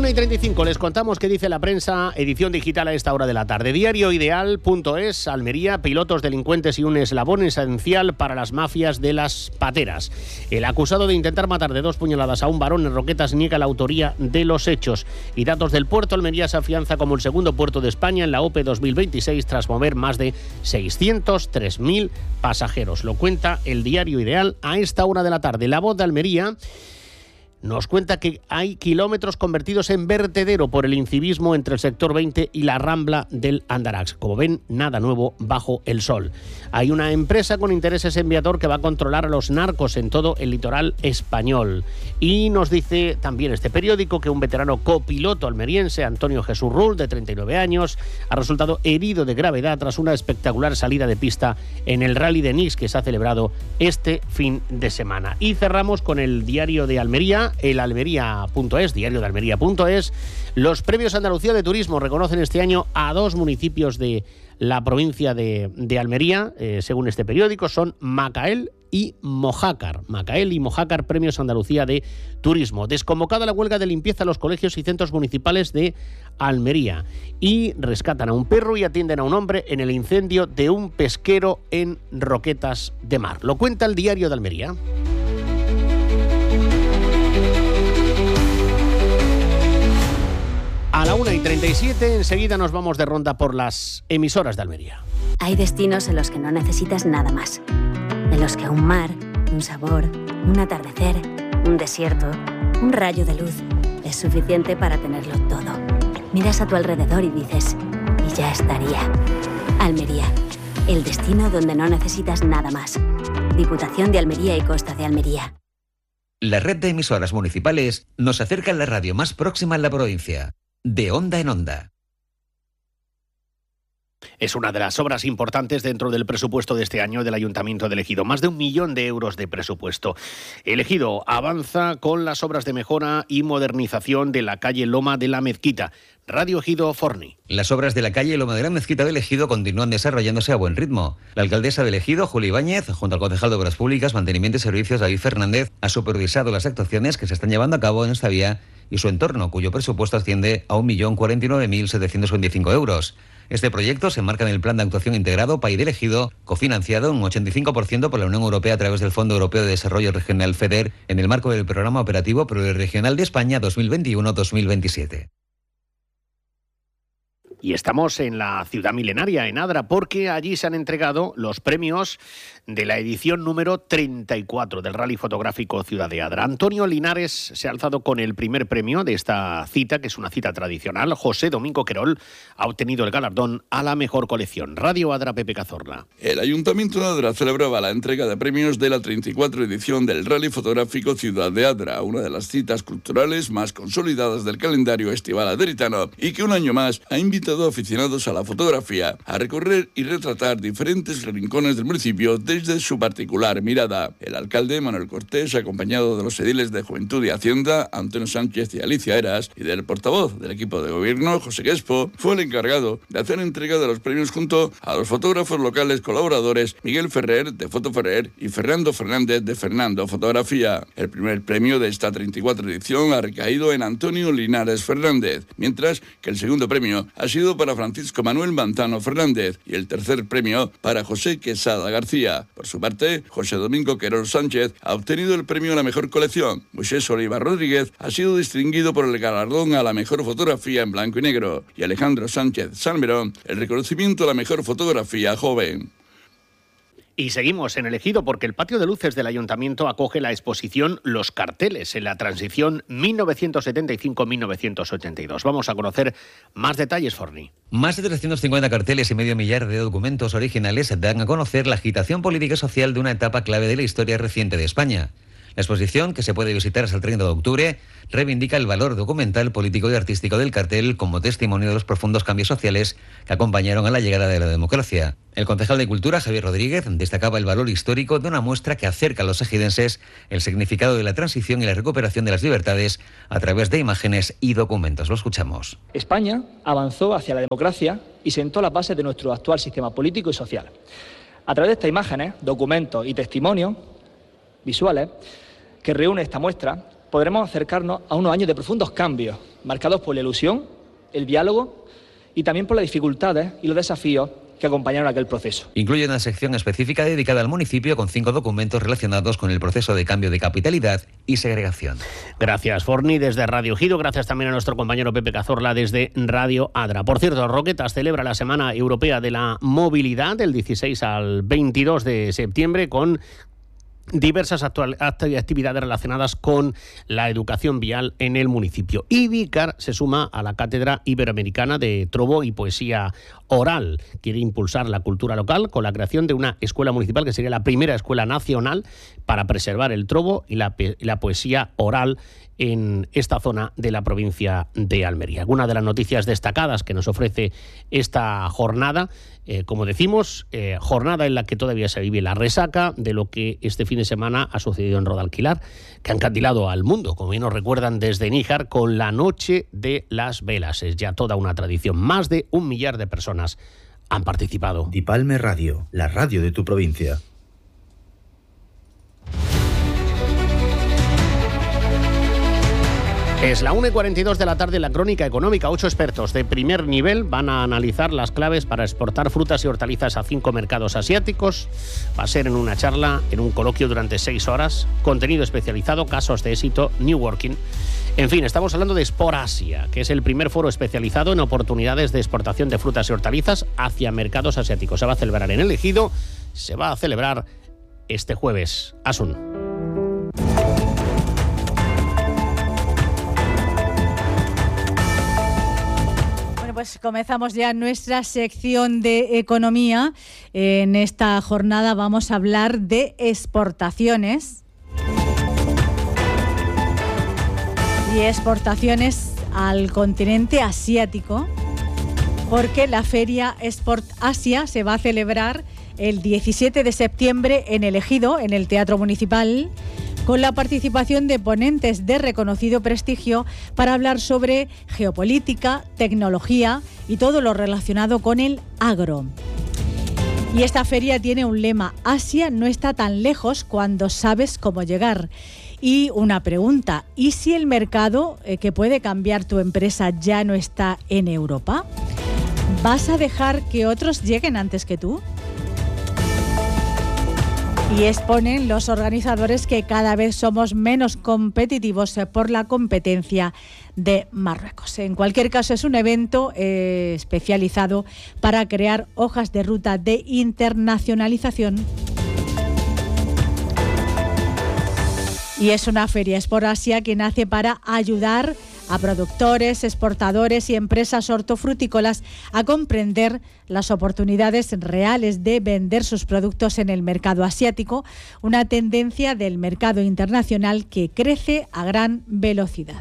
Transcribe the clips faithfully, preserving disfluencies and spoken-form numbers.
una y treinta y cinco les contamos qué dice la prensa, edición digital a esta hora de la tarde. Diario Ideal punto es, Almería, pilotos delincuentes y un eslabón esencial para las mafias de las pateras. El acusado de intentar matar de dos puñaladas a un varón en Roquetas niega la autoría de los hechos. Y datos del puerto, Almería se afianza como el segundo puerto de España en la O P dos mil veintiséis tras mover más de seiscientos tres mil pasajeros. Lo cuenta el Diario Ideal a esta hora de la tarde. La Voz de Almería nos cuenta que hay kilómetros convertidos en vertedero por el incivismo entre el sector veinte y la Rambla del Andarax. Como ven, nada nuevo bajo el sol. Hay una empresa con intereses en Viator que va a controlar a los narcos en todo el litoral español. Y nos dice también este periódico que un veterano copiloto almeriense, Antonio Jesús Rull, de treinta y nueve años, ha resultado herido de gravedad tras una espectacular salida de pista en el Rally de Nix que se ha celebrado este fin de semana. Y cerramos con el Diario de Almería, el Almería punto es, diario de Almería punto es. Los premios Andalucía de Turismo reconocen este año a dos municipios de la provincia de, de Almería, eh, según este periódico, son Macael y Mojácar. Macael y Mojácar, premios Andalucía de Turismo. Desconvocada la huelga de limpieza a los colegios y centros municipales de Almería. Y rescatan a un perro y atienden a un hombre en el incendio de un pesquero en Roquetas de Mar. Lo cuenta el Diario de Almería. A la una y treinta y siete, enseguida nos vamos de ronda por las emisoras de Almería. Hay destinos en los que no necesitas nada más. En los que un mar, un sabor, un atardecer, un desierto, un rayo de luz es suficiente para tenerlo todo. Miras a tu alrededor y dices, y ya estaría. Almería, el destino donde no necesitas nada más. Diputación de Almería y Costa de Almería. La red de emisoras municipales nos acerca a la radio más próxima en la provincia. De onda en onda. Es una de las obras importantes dentro del presupuesto de este año del Ayuntamiento de Ejido. Más de un millón de euros de presupuesto. El Ejido avanza con las obras de mejora y modernización de la calle Loma de la Mezquita. Radio Ejido Forni. Las obras de la calle Loma de la Mezquita del Ejido continúan desarrollándose a buen ritmo. La alcaldesa del Ejido, Juli Ibáñez, junto al concejal de Obras Públicas, Mantenimiento y Servicios, David Fernández, ha supervisado las actuaciones que se están llevando a cabo en esta vía y su entorno, cuyo presupuesto asciende a un millón cuarenta y nueve mil setecientos veinticinco euros. Este proyecto se enmarca en el Plan de Actuación Integrado P A I del Ejido, cofinanciado un ochenta y cinco por ciento por la Unión Europea a través del Fondo Europeo de Desarrollo Regional FEDER en el marco del Programa Operativo Pluriregional de España dos mil veintiuno a dos mil veintisiete. Y estamos en la ciudad milenaria, en Adra, porque allí se han entregado los premios de la edición número treinta y cuatro del Rally Fotográfico Ciudad de Adra. Antonio Linares se ha alzado con el primer premio de esta cita, que es una cita tradicional. José Domingo Querol ha obtenido el galardón a la mejor colección. Radio Adra, Pepe Cazorla. El Ayuntamiento de Adra celebraba la entrega de premios de la treinta y cuatro edición del Rally Fotográfico Ciudad de Adra, una de las citas culturales más consolidadas del calendario estival adritano y que un año más ha invitado a aficionados a la fotografía a recorrer y retratar diferentes rincones del municipio desde su particular mirada. El alcalde Manuel Cortés, acompañado de los ediles de Juventud y Hacienda, Antonio Sánchez y Alicia Eras, y del portavoz del equipo de gobierno, José Guespo, fue el encargado de hacer entrega de los premios junto a los fotógrafos locales colaboradores Miguel Ferrer, de Foto Ferrer, y Fernando Fernández, de Fernando Fotografía. El primer premio de esta treinta y cuatro edición ha recaído en Antonio Linares Fernández, mientras que el segundo premio ha sido para Francisco Manuel Manzano Fernández y el tercer premio para José Quesada García. Por su parte, José Domingo Querol Sánchez ha obtenido el premio a la mejor colección. Moisés Oliva Rodríguez ha sido distinguido por el galardón a la mejor fotografía en blanco y negro y Alejandro Sánchez Salmerón el reconocimiento a la mejor fotografía joven. Y seguimos en el Ejido porque el patio de luces del Ayuntamiento acoge la exposición Los Carteles en la transición mil novecientos setenta y cinco a mil novecientos ochenta y dos. Vamos a conocer más detalles, Forni. Más de trescientos cincuenta carteles y medio millar de documentos originales dan a conocer la agitación política y social de una etapa clave de la historia reciente de España. La exposición, que se puede visitar hasta el treinta de octubre, reivindica el valor documental, político y artístico del cartel como testimonio de los profundos cambios sociales que acompañaron a la llegada de la democracia. El concejal de Cultura, Javier Rodríguez, destacaba el valor histórico de una muestra que acerca a los ejidenses el significado de la transición y la recuperación de las libertades a través de imágenes y documentos. Lo escuchamos. España avanzó hacia la democracia y sentó las bases de nuestro actual sistema político y social. A través de estas imágenes, documentos y testimonios visuales que reúne esta muestra, podremos acercarnos a unos años de profundos cambios, marcados por la ilusión, el diálogo y también por las dificultades y los desafíos que acompañaron aquel proceso. Incluye una sección específica dedicada al municipio con cinco documentos relacionados con el proceso de cambio de capitalidad y segregación. Gracias, Forni, desde Radio Gido. Gracias también a nuestro compañero Pepe Cazorla desde Radio Adra. Por cierto, Roquetas celebra la Semana Europea de la Movilidad del dieciséis al veintidós de septiembre con diversas actual, actividades relacionadas con la educación vial en el municipio. IBICAR se suma a la Cátedra Iberoamericana de Trobo y Poesía Oral. Quiere impulsar la cultura local con la creación de una escuela municipal que sería la primera escuela nacional para preservar el trobo y la, y la poesía oral en esta zona de la provincia de Almería. Algunas de las noticias destacadas que nos ofrece esta jornada, eh, como decimos, eh, jornada en la que todavía se vive la resaca de lo que este fin de semana ha sucedido en Rodalquilar, que han candilado al mundo, como bien nos recuerdan desde Níjar, con la Noche de las Velas. Es ya toda una tradición. Más de un millar de personas han participado. Dipalme Radio, la radio de tu provincia. Es la una y cuarenta y dos de la tarde, la crónica económica. Ocho expertos de primer nivel van a analizar las claves para exportar frutas y hortalizas a cinco mercados asiáticos. Va a ser en una charla, en un coloquio durante seis horas. Contenido especializado, casos de éxito, New Working. En fin, estamos hablando de Exporasia, que es el primer foro especializado en oportunidades de exportación de frutas y hortalizas hacia mercados asiáticos. Se va a celebrar en El Ejido, se va a celebrar este jueves. Asun. Pues comenzamos ya nuestra sección de economía. En esta jornada vamos a hablar de exportaciones. Y exportaciones al continente asiático, porque la feria Export Asia se va a celebrar el diecisiete de septiembre en El Ejido, en el Teatro Municipal, con la participación de ponentes de reconocido prestigio para hablar sobre geopolítica, tecnología y todo lo relacionado con el agro. Y esta feria tiene un lema: Asia no está tan lejos cuando sabes cómo llegar. Y una pregunta: ¿y si el mercado eh, que puede cambiar tu empresa ya no está en Europa? ¿Vas a dejar que otros lleguen antes que tú? Y exponen los organizadores que cada vez somos menos competitivos por la competencia de Marruecos. En cualquier caso, es un evento eh, especializado para crear hojas de ruta de internacionalización. Y es una feria Exporasia que nace para ayudar a productores, exportadores y empresas hortofrutícolas a comprender las oportunidades reales de vender sus productos en el mercado asiático, una tendencia del mercado internacional que crece a gran velocidad.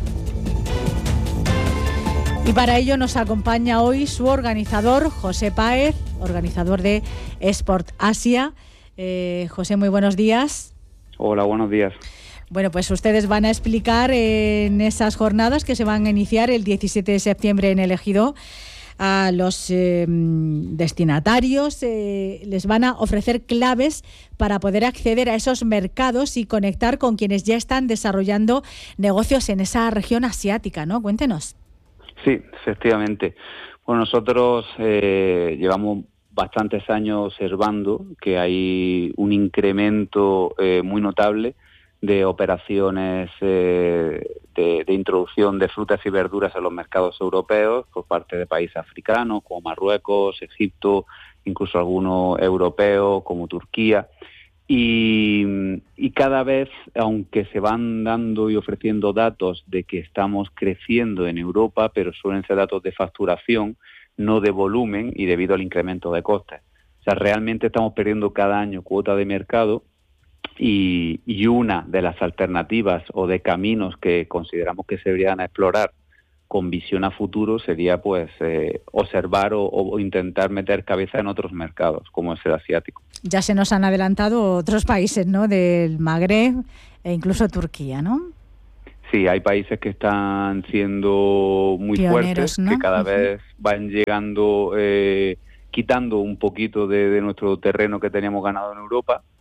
Y para ello nos acompaña hoy su organizador, José Páez, organizador de Export Asia. Eh, José, muy buenos días. Hola, buenos días. Bueno, pues ustedes van a explicar en esas jornadas que se van a iniciar el diecisiete de septiembre en El Ejido a los eh, destinatarios, eh, les van a ofrecer claves para poder acceder a esos mercados y conectar con quienes ya están desarrollando negocios en esa región asiática, ¿no? Cuéntenos. Sí, efectivamente. Bueno, nosotros eh, llevamos bastantes años observando que hay un incremento eh, muy notable de operaciones eh, de, de introducción de frutas y verduras en los mercados europeos por parte de países africanos como Marruecos, Egipto, incluso algunos europeos como Turquía. Y, y cada vez, aunque se van dando y ofreciendo datos de que estamos creciendo en Europa, pero suelen ser datos de facturación, no de volumen y debido al incremento de costes. O sea, realmente estamos perdiendo cada año cuota de mercado. Y, y una de las alternativas o de caminos que consideramos que se deberían explorar con visión a futuro sería pues eh, observar o, o intentar meter cabeza en otros mercados, como es el asiático. Ya se nos han adelantado otros países, ¿no?, del Magreb e incluso Turquía, ¿no? Sí, hay países que están siendo muy pioneros, fuertes, ¿no? Que cada uh-huh. vez van llegando, eh, quitando un poquito de, de nuestro terreno que teníamos ganado en Europa.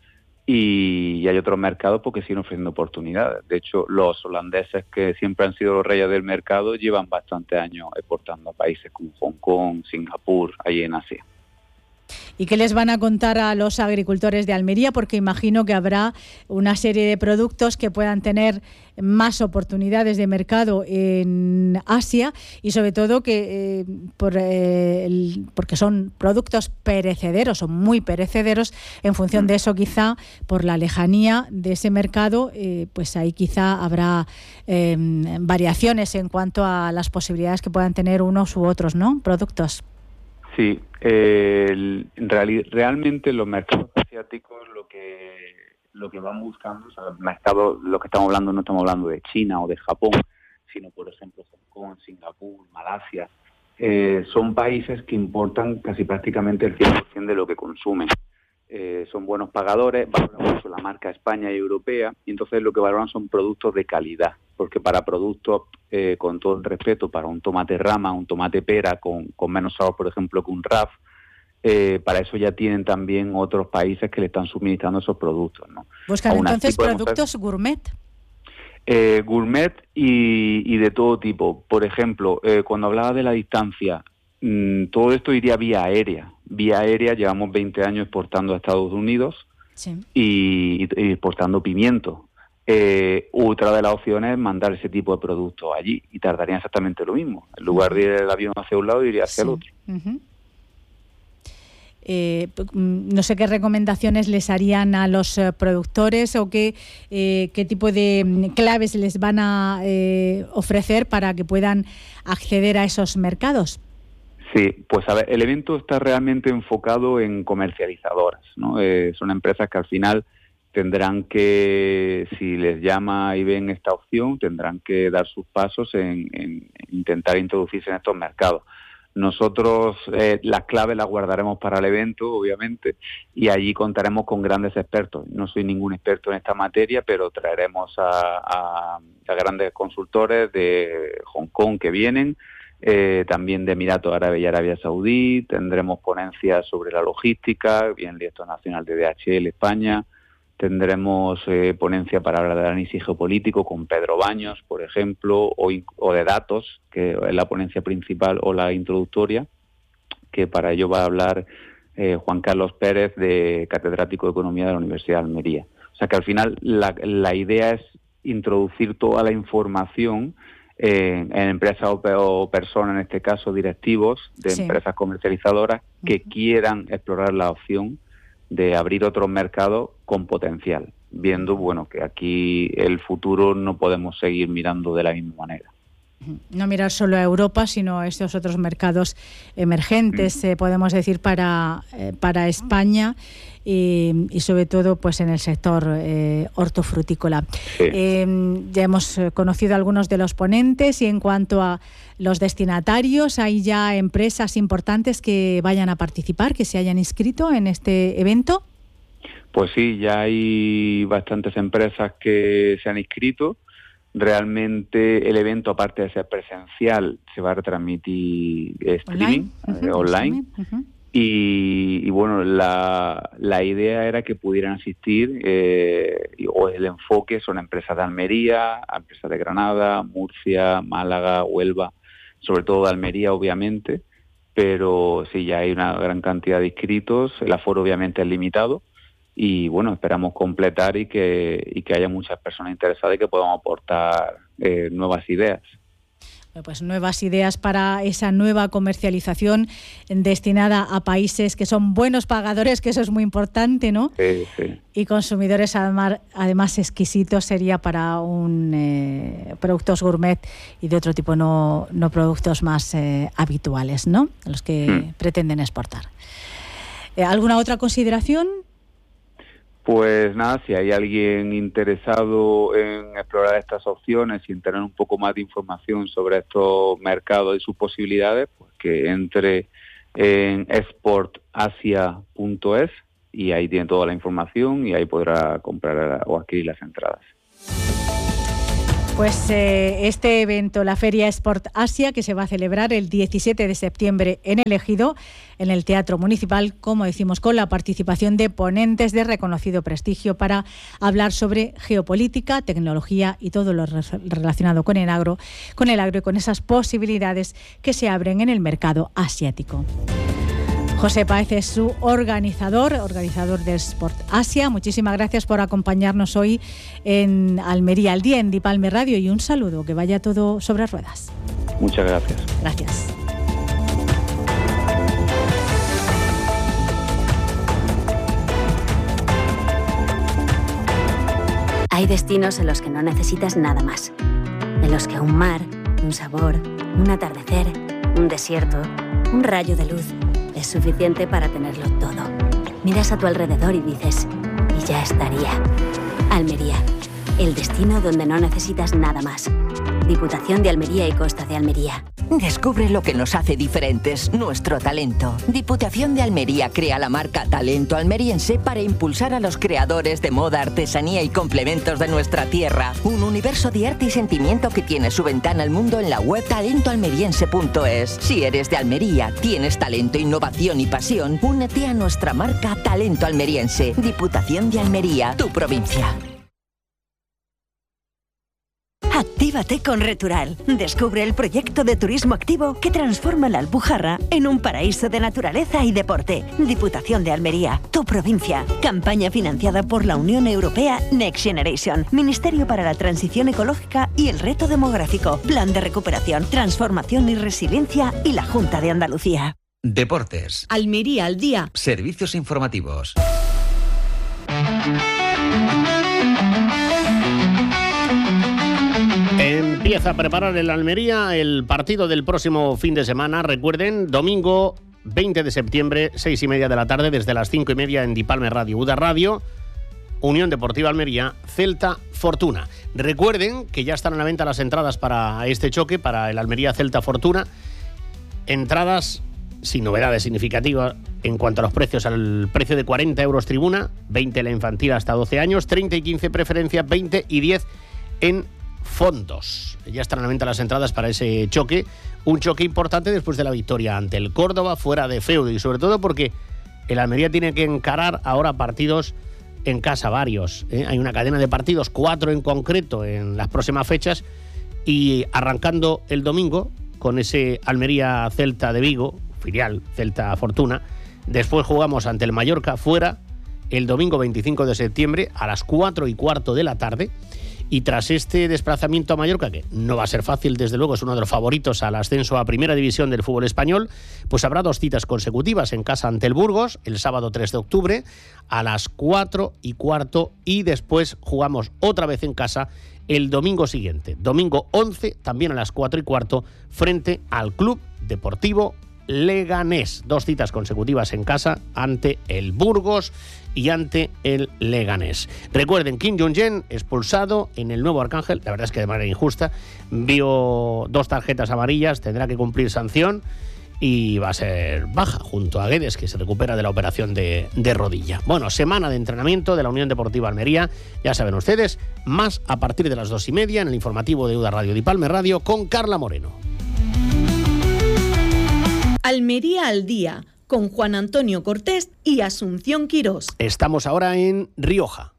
y, y hay otros mercados porque siguen ofreciendo oportunidades. De hecho, los holandeses, que siempre han sido los reyes del mercado, llevan bastantes años exportando a países como Hong Kong, Singapur, allí en Asia. ¿Y qué les van a contar a los agricultores de Almería? Porque imagino que habrá una serie de productos que puedan tener más oportunidades de mercado en Asia y sobre todo que eh, por, eh, el, porque son productos perecederos o muy perecederos. En función de eso, quizá por la lejanía de ese mercado, eh, pues ahí quizá habrá eh, variaciones en cuanto a las posibilidades que puedan tener unos u otros, ¿no? Productos. Sí, eh, el, reali- realmente los mercados asiáticos lo que lo que van buscando, o sea, los mercados, lo que estamos hablando, no estamos hablando de China o de Japón, sino por ejemplo Hong Kong, Singapur, Malasia, eh, son países que importan casi prácticamente el cien por ciento de lo que consumen. Eh, son buenos pagadores, valoran mucho la marca España y europea, y entonces lo que valoran son productos de calidad, porque para productos, eh, con todo el respeto, para un tomate rama, un tomate pera con, con menos sabor, por ejemplo, que un R A F, eh, para eso ya tienen también otros países que le están suministrando esos productos, ¿no? Buscan Aún entonces así, productos ser, gourmet. Eh, gourmet y, y de todo tipo. Por ejemplo, eh, cuando hablaba de la distancia, mmm, todo esto iría vía aérea. Vía aérea llevamos veinte años exportando a Estados Unidos, sí, y, y exportando pimiento. Eh, otra de las opciones es mandar ese tipo de productos allí y tardarían exactamente lo mismo. En lugar de ir el avión hacia un lado, iría hacia sí. el otro. Uh-huh. Eh, no sé qué recomendaciones les harían a los eh, productores o qué, eh, qué tipo de claves les van a eh, ofrecer para que puedan acceder a esos mercados. Sí, pues a ver, el evento está realmente enfocado en comercializadoras, ¿no? Eh, son empresas que al final tendrán que, si les llama y ven esta opción, tendrán que dar sus pasos en, en intentar introducirse en estos mercados. Nosotros eh, las claves las guardaremos para el evento, obviamente, y allí contaremos con grandes expertos. No soy ningún experto en esta materia, pero traeremos a, a, a grandes consultores de Hong Kong que vienen, eh, también de Emiratos Árabes y Arabia Saudí. Tendremos ponencias sobre la logística, bien el director nacional de D H L España. Tendremos eh, ponencia para hablar del análisis geopolítico con Pedro Baños, por ejemplo, o, o de datos, que es la ponencia principal o la introductoria, que para ello va a hablar eh, Juan Carlos Pérez, de catedrático de Economía de la Universidad de Almería. O sea que al final la, la idea es introducir toda la información eh, en empresas o, o personas, en este caso directivos de sí. empresas comercializadoras, que uh-huh. quieran explorar la opción de abrir otros mercados con potencial, viendo bueno que aquí el futuro no podemos seguir mirando de la misma manera. No mirar solo a Europa, sino a estos otros mercados emergentes, mm. eh, podemos decir, para, eh, para España y, y sobre todo pues en el sector eh, hortofrutícola. Sí. Eh, ya hemos conocido algunos de los ponentes y en cuanto a los destinatarios, ¿hay ya empresas importantes que vayan a participar, que se hayan inscrito en este evento? Pues sí, ya hay bastantes empresas que se han inscrito. Realmente el evento, aparte de ser presencial, se va a retransmitir streaming, online, eh, uh-huh, online. Uh-huh. Y, y bueno, la, la idea era que pudieran asistir, eh, o el enfoque son empresas de Almería, empresas de Granada, Murcia, Málaga, Huelva, sobre todo de Almería, obviamente, pero sí, ya hay una gran cantidad de inscritos, el aforo obviamente es limitado, y bueno, esperamos completar y que, y que haya muchas personas interesadas y que podamos aportar eh, nuevas ideas. Pues nuevas ideas para esa nueva comercialización destinada a países que son buenos pagadores, que eso es muy importante, ¿no? Sí, sí. Y consumidores además, además exquisitos sería para un eh, productos gourmet y de otro tipo, no, no productos más eh, habituales, ¿no? Los que mm. pretenden exportar. Eh, ¿Alguna otra consideración? Pues nada, si hay alguien interesado en explorar estas opciones y en tener un poco más de información sobre estos mercados y sus posibilidades, pues que entre en export asia punto es y ahí tiene toda la información y ahí podrá comprar o adquirir las entradas. Pues eh, este evento, la Feria Sport Asia, que se va a celebrar el diecisiete de septiembre en el Ejido, en el Teatro Municipal, como decimos, con la participación de ponentes de reconocido prestigio para hablar sobre geopolítica, tecnología y todo lo re- relacionado con el agro, con el agro y con esas posibilidades que se abren en el mercado asiático. José Páez es su organizador, organizador de Sport Asia. Muchísimas gracias por acompañarnos hoy en Almería al Día, en Dipalme Radio, y un saludo, que vaya todo sobre ruedas. Muchas gracias. Gracias. Hay destinos en los que no necesitas nada más. En los que un mar, un sabor, un atardecer, un desierto, un rayo de luz es suficiente para tenerlo todo. Miras a tu alrededor y dices, y ya estaría. Almería, el destino donde no necesitas nada más. Diputación de Almería y Costa de Almería. Descubre lo que nos hace diferentes, nuestro talento. Diputación de Almería crea la marca Talento Almeriense para impulsar a los creadores de moda, artesanía y complementos de nuestra tierra. Un universo de arte y sentimiento que tiene su ventana al mundo en la web talento almeriense punto es. Si eres de Almería, tienes talento, innovación y pasión, únete a nuestra marca Talento Almeriense. Diputación de Almería, tu provincia. Actívate con Retural. Descubre el proyecto de turismo activo que transforma la Alpujarra en un paraíso de naturaleza y deporte. Diputación de Almería, tu provincia. Campaña financiada por la Unión Europea Next Generation, Ministerio para la Transición Ecológica y el Reto Demográfico, Plan de Recuperación, Transformación y Resiliencia y la Junta de Andalucía. Deportes. Almería al Día. Servicios informativos. Empieza a preparar el Almería el partido del próximo fin de semana. Recuerden, domingo veinte de septiembre, seis y media de la tarde, desde las cinco y media en Dipalme Radio, Uda Radio, Unión Deportiva Almería, Celta Fortuna. Recuerden que ya están a la venta las entradas para este choque, para el Almería Celta Fortuna. Entradas sin novedades significativas en cuanto a los precios, al precio de cuarenta euros tribuna, veinte la infantil hasta doce años, treinta y quince preferencia, veinte y diez en fondos. Ya están a la venta las entradas para ese choque, un choque importante después de la victoria ante el Córdoba fuera de feudo, y sobre todo porque el Almería tiene que encarar ahora partidos en casa varios, ¿eh? Hay una cadena de partidos, cuatro en concreto en las próximas fechas, y arrancando el domingo con ese Almería Celta de Vigo, filial Celta Fortuna. Después jugamos ante el Mallorca fuera el domingo veinticinco de septiembre a las cuatro y cuarto de la tarde. Y tras este desplazamiento a Mallorca, que no va a ser fácil, desde luego es uno de los favoritos al ascenso a Primera División del fútbol español, pues habrá dos citas consecutivas en casa ante el Burgos, el sábado tres de octubre, a las cuatro y cuarto, y después jugamos otra vez en casa el domingo siguiente, domingo once, también a las cuatro y cuarto, frente al Club Deportivo Leganés. Dos citas consecutivas en casa ante el Burgos y ante el Leganés. Recuerden, Kim Jong-un expulsado en el Nuevo Arcángel, la verdad es que de manera injusta, vio dos tarjetas amarillas, tendrá que cumplir sanción y va a ser baja junto a Guedes, que se recupera de la operación de, de rodilla. Bueno, semana de entrenamiento de la Unión Deportiva Almería, ya saben ustedes, más a partir de las dos y media en el informativo de Uda Radio Dipalme Radio con Carla Moreno. Almería al Día, con Juan Antonio Cortés y Asunción Quirós. Estamos ahora en Rioja.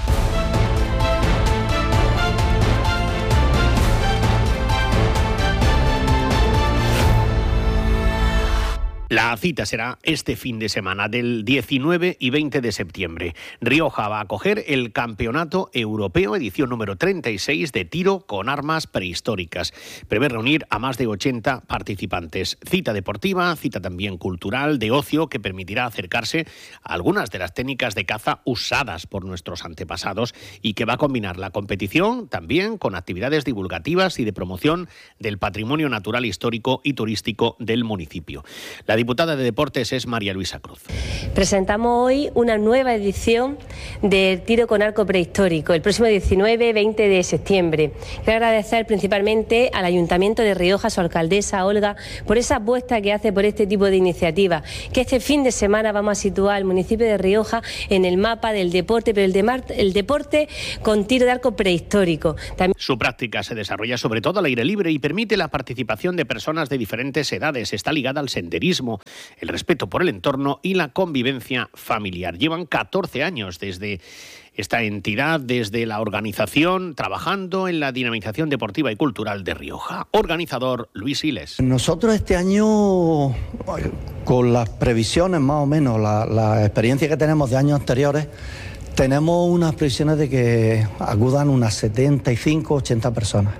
La cita será este fin de semana, del diecinueve y veinte de septiembre. Rioja va a acoger el Campeonato Europeo, edición número treinta y seis, de tiro con armas prehistóricas. Prevé reunir a más de ochenta participantes. Cita deportiva, cita también cultural, de ocio, que permitirá acercarse a algunas de las técnicas de caza usadas por nuestros antepasados y que va a combinar la competición también con actividades divulgativas y de promoción del patrimonio natural, histórico y turístico del municipio. La diputada de Deportes es María Luisa Cruz. Presentamos hoy una nueva edición del tiro con arco prehistórico, el próximo diecinueve veinte de septiembre. Quiero agradecer principalmente al Ayuntamiento de Rioja, su alcaldesa Olga, por esa apuesta que hace por este tipo de iniciativa, que este fin de semana vamos a situar al municipio de Rioja en el mapa del deporte, pero el, de mar, el deporte con tiro de arco prehistórico. También... Su práctica se desarrolla sobre todo al aire libre y permite la participación de personas de diferentes edades. Está ligada al senderismo, el respeto por el entorno y la convivencia familiar. Llevan catorce años desde esta entidad, desde la organización, trabajando en la dinamización deportiva y cultural de Rioja. Organizador Luis Siles. Nosotros este año, con las previsiones más o menos, la, la experiencia que tenemos de años anteriores, tenemos unas previsiones de que acudan unas setenta y cinco, ochenta personas.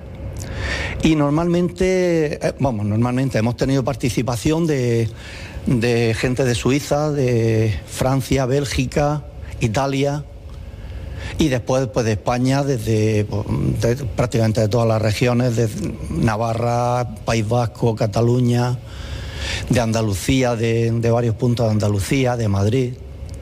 Y normalmente, vamos, normalmente hemos tenido participación de, de gente de Suiza, de Francia, Bélgica, Italia y después pues, de España, desde de, prácticamente de todas las regiones, de Navarra, País Vasco, Cataluña, de Andalucía, de, de varios puntos de Andalucía, de Madrid.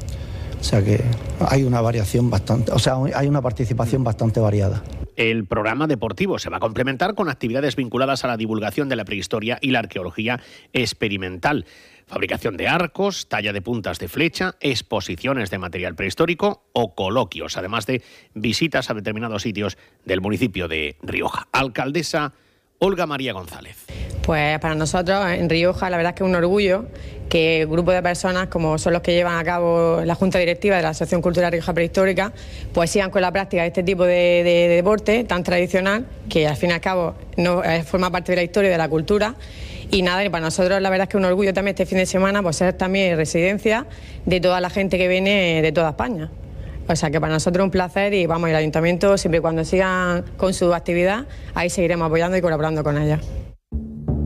O sea que hay una variación bastante, o sea, hay una participación bastante variada. El programa deportivo se va a complementar con actividades vinculadas a la divulgación de la prehistoria y la arqueología experimental. Fabricación de arcos, talla de puntas de flecha, exposiciones de material prehistórico o coloquios, además de visitas a determinados sitios del municipio de Rioja. Alcaldesa Olga María González. Pues para nosotros en Rioja la verdad es que es un orgullo que grupos de personas como son los que llevan a cabo la Junta Directiva de la Asociación Cultural Rioja Prehistórica pues sigan con la práctica de este tipo de, de, de deporte tan tradicional que al fin y al cabo no eh, forma parte de la historia y de la cultura. Y nada, y para nosotros la verdad es que es un orgullo también este fin de semana pues ser también residencia de toda la gente que viene de toda España. O sea que para nosotros es un placer y vamos, el Ayuntamiento siempre y cuando sigan con su actividad, ahí seguiremos apoyando y colaborando con ellos.